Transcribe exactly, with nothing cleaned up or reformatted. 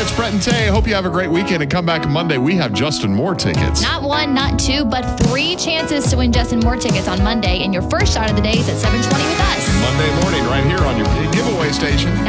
It's Brett and Tay. Hope you have a great weekend and come back Monday. We have Justin Moore tickets. Not one, not two, but three chances to win Justin Moore tickets on Monday. And your first shot of the day is at seven twenty with us. Monday morning right here on your giveaway station.